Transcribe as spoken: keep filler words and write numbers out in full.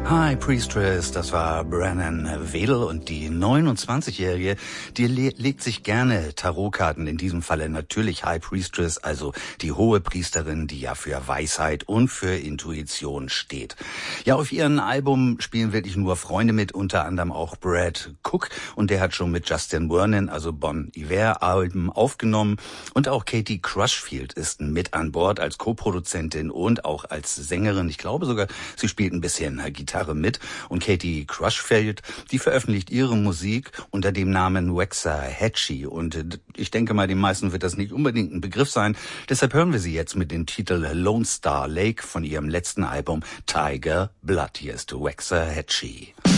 High Priestess, das war Brennan Wedel und die neunundzwanzigjährige, die le- legt sich gerne Tarotkarten, in diesem Falle natürlich High Priestess, also die hohe Priesterin, die ja für Weisheit und für Intuition steht. Ja, auf ihrem Album spielen wirklich nur Freunde mit, unter anderem auch Brad Cook, und der hat schon mit Justin Vernon, also Bon Iver, Alben aufgenommen, und auch Katie Crushfield ist mit an Bord als Co-Produzentin und auch als Sängerin. Ich glaube sogar, sie spielt ein bisschen Gitarre mit, und Katie Crushfield, die veröffentlicht ihre Musik unter dem Namen Waxahachie, und ich denke mal, den meisten wird das nicht unbedingt ein Begriff sein, deshalb hören wir sie jetzt mit dem Titel Lone Star Lake von ihrem letzten Album Tiger Blood. Hier ist Waxahachie.